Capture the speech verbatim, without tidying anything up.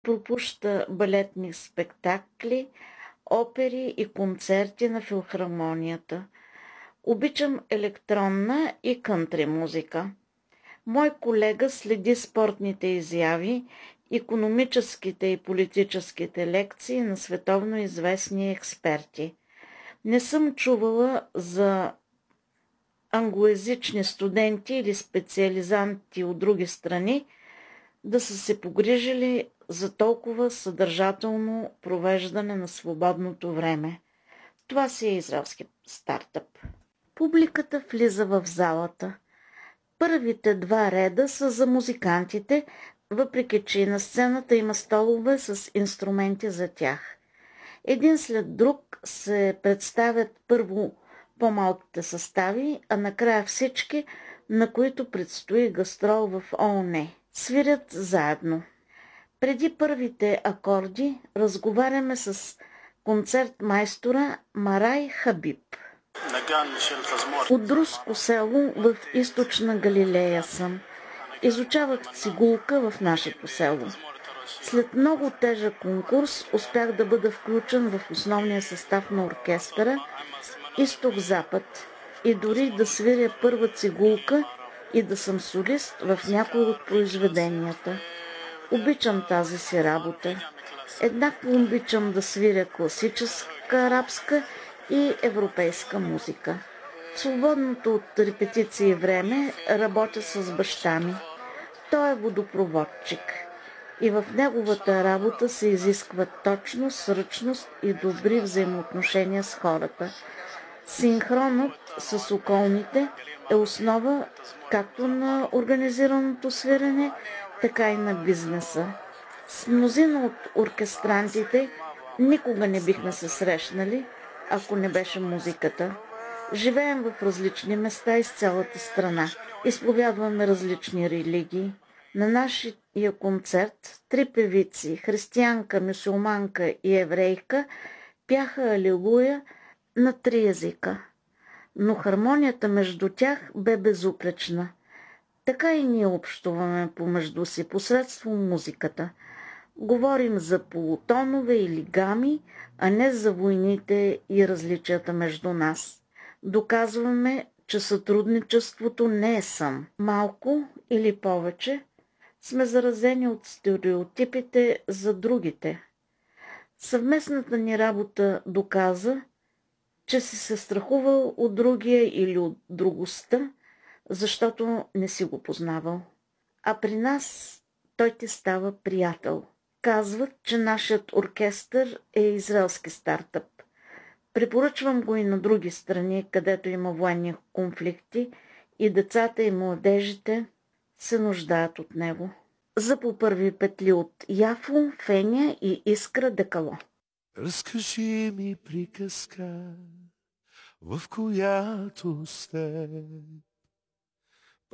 пропуща балетни спектакли, опери и концерти на филхармонията. Обичам електронна и кънтри музика. Мой колега следи спортните изяви, икономическите и политическите лекции на световно известни експерти. Не съм чувала за англоязични студенти или специализанти от други страни да са се погрижили за толкова съдържателно провеждане на свободното време. Това си е израелски стартъп. Публиката влиза в залата. Първите два реда са за музикантите, въпреки че и на сцената има столове с инструменти за тях. Един след друг се представят първо по-малките състави, а накрая всички, на които предстои гастрол в ООН. Свирят заедно. Преди първите акорди разговаряме с концертмайстора Марай Хабиб. От руско село в източна Галилея съм. Изучавах цигулка в нашето село. След много тежък конкурс успях да бъда включен в основния състав на оркестъра Изток-Запад и дори да свиря първа цигулка и да съм солист в някои от произведенията. Обичам тази си работа. Еднакво обичам да свиря класическа арабска и европейска музика. В свободното от репетиции време работя с баща ми. Той е водопроводчик и в неговата работа се изисква точност, сръчност и добри взаимоотношения с хората. Синхронът с околните е основа както на организираното свирене, така и на бизнеса. С мнозина от оркестрантите никога не бихме се срещнали, ако не беше музиката. Живеем в различни места из цялата страна. Изповядваме различни религии. На нашия концерт три певици, християнка, мюсюлманка и еврейка, пяха Алилуя на три езика. Но хармонията между тях бе безупречна. Така и ние общуваме помежду си посредством музиката. Говорим за полутонове или гами, а не за войните и различията между нас. Доказваме, че сътрудничеството не е сън. Малко или повече сме заразени от стереотипите за другите. Съвместната ни работа доказа, че си се страхувал от другия или от другостта, защото не си го познавал. А при нас той ти става приятел. Казват, че нашият оркестър е израелски стартъп. Препоръчвам го и на други страни, където има военни конфликти и децата и младежите се нуждаят от него. За по първи петли от Яфо, Феня и Искра Декало. Разкажи ми приказка, в която сте